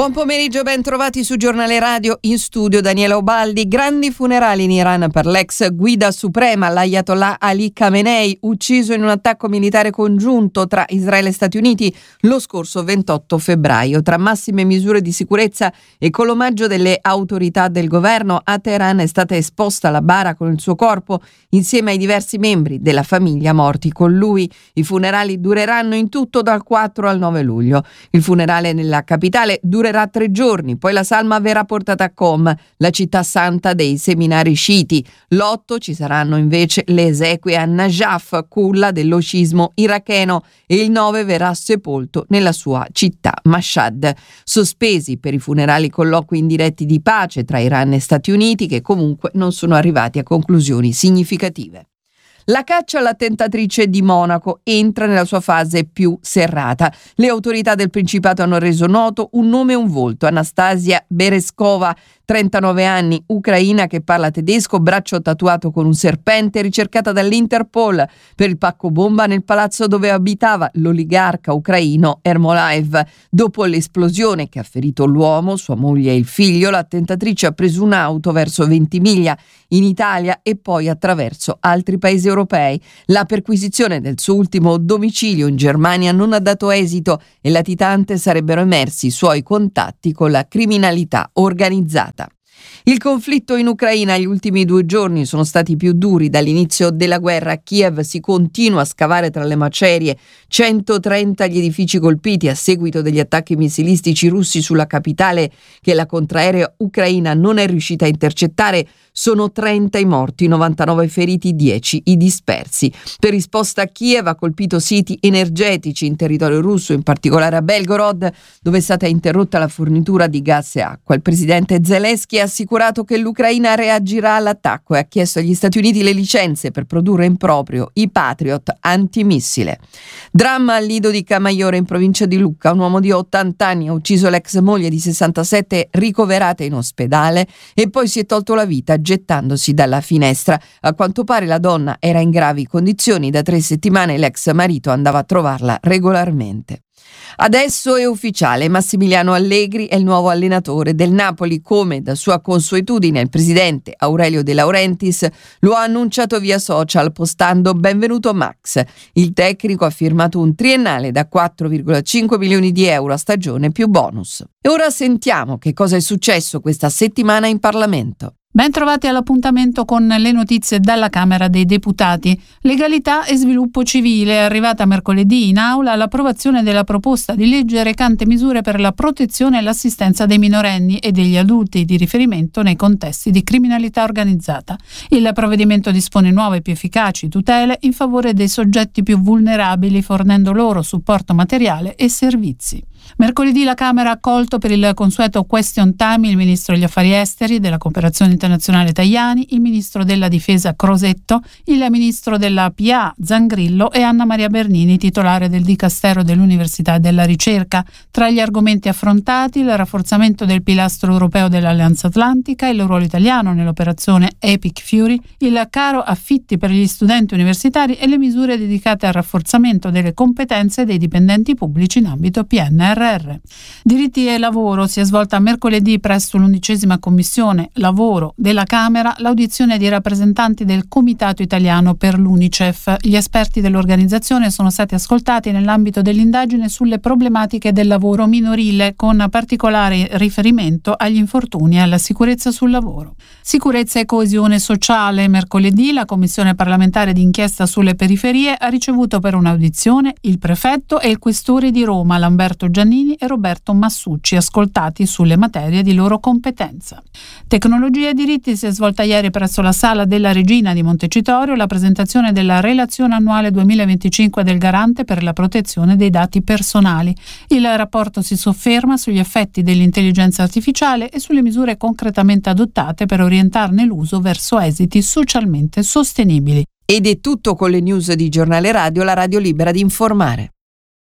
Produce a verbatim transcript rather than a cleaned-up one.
Buon pomeriggio, ben trovati su Giornale Radio, in studio Daniela Ubaldi. Grandi funerali in Iran per l'ex guida suprema, l'Ayatollah Ali Khamenei, ucciso in un attacco militare congiunto tra Israele e Stati Uniti lo scorso ventotto febbraio. Tra massime misure di sicurezza e con l'omaggio delle autorità del governo, a Teheran è stata esposta la bara con il suo corpo insieme ai diversi membri della famiglia morti con lui. I funerali dureranno in tutto dal quattro al nove luglio. Il funerale nella capitale durerà tre giorni, poi la salma verrà portata a Qom, la città santa dei seminari sciiti. L'otto ci saranno invece le esequie a Najaf, culla dello sciismo iracheno, e il nove verrà sepolto nella sua città Mashhad. Sospesi per i funerali colloqui indiretti di pace tra Iran e Stati Uniti, che comunque non sono arrivati a conclusioni significative. La caccia all'attentatrice di Monaco entra nella sua fase più serrata. Le autorità del Principato hanno reso noto un nome e un volto: Anastasia Berezkova, trentanove anni, ucraina che parla tedesco, braccio tatuato con un serpente, ricercata dall'Interpol per il pacco bomba nel palazzo dove abitava l'oligarca ucraino Ermolaev. Dopo l'esplosione che ha ferito l'uomo, sua moglie e il figlio, l'attentatrice ha preso un'auto verso Ventimiglia in Italia e poi attraverso altri paesi europei. La perquisizione del suo ultimo domicilio in Germania non ha dato esito e latitante sarebbero emersi i suoi contatti con la criminalità organizzata. Il conflitto in Ucraina gli ultimi due giorni sono stati più duri dall'inizio della guerra. A Kiev si continua a scavare tra le macerie, centotrenta gli edifici colpiti a seguito degli attacchi missilistici russi sulla capitale che la contraerea ucraina non è riuscita a intercettare. Sono trenta i morti, novantanove feriti, dieci i dispersi. Per risposta, Kiev ha colpito siti energetici in territorio russo, in particolare a Belgorod, dove è stata interrotta la fornitura di gas e acqua. Il presidente Zelensky ha assicurato che l'Ucraina reagirà all'attacco e ha chiesto agli Stati Uniti le licenze per produrre in proprio i Patriot antimissile. Dramma al Lido di Camaiore in provincia di Lucca. Un uomo di ottanta anni ha ucciso l'ex moglie di sessantasette ricoverata in ospedale e poi si è tolto la vita gettandosi dalla finestra. A quanto pare la donna era in gravi condizioni, da tre settimane l'ex marito andava a trovarla regolarmente. Adesso è ufficiale, Massimiliano Allegri è il nuovo allenatore del Napoli, come da sua consuetudine il presidente Aurelio De Laurentiis lo ha annunciato via social postando "Benvenuto Max". Il tecnico ha firmato un triennale da quattro virgola cinque milioni di euro a stagione più bonus. E ora sentiamo che cosa è successo questa settimana in Parlamento. Ben trovati all'appuntamento con le notizie dalla Camera dei Deputati. Legalità e sviluppo civile. È arrivata mercoledì in aula l'approvazione della proposta di legge recante misure per la protezione e l'assistenza dei minorenni e degli adulti di riferimento nei contesti di criminalità organizzata. Il provvedimento dispone nuove e più efficaci tutele in favore dei soggetti più vulnerabili, fornendo loro supporto materiale e servizi. Mercoledì la Camera ha accolto per il consueto question time il Ministro degli Affari Esteri, della Cooperazione Internazionale Tajani, il Ministro della Difesa Crosetto, il Ministro della P A Zangrillo e Anna Maria Bernini, titolare del Dicastero dell'Università e della Ricerca. Tra gli argomenti affrontati il rafforzamento del pilastro europeo dell'Alleanza Atlantica, il ruolo italiano nell'operazione Epic Fury, il caro affitti per gli studenti universitari e le misure dedicate al rafforzamento delle competenze dei dipendenti pubblici in ambito P N R R. Diritti e lavoro. Si è svolta mercoledì presso l'undicesima commissione lavoro della Camera l'audizione di rappresentanti del Comitato Italiano per l'UNICEF. Gli esperti dell'organizzazione sono stati ascoltati nell'ambito dell'indagine sulle problematiche del lavoro minorile, con particolare riferimento agli infortuni e alla sicurezza sul lavoro. Sicurezza e coesione sociale. Mercoledì la Commissione parlamentare d'inchiesta sulle periferie ha ricevuto per un'audizione il prefetto e il questore di Roma, Lamberto Giannini e Roberto Massucci, ascoltati sulle materie di loro competenza. Tecnologia e diritti. Si è svolta ieri presso la Sala della Regina di Montecitorio la presentazione della relazione annuale duemilaventicinque del Garante per la protezione dei dati personali. Il rapporto si sofferma sugli effetti dell'intelligenza artificiale e sulle misure concretamente adottate per orientarne l'uso verso esiti socialmente sostenibili. Ed è tutto con le news di Giornale Radio, la radio libera di informare.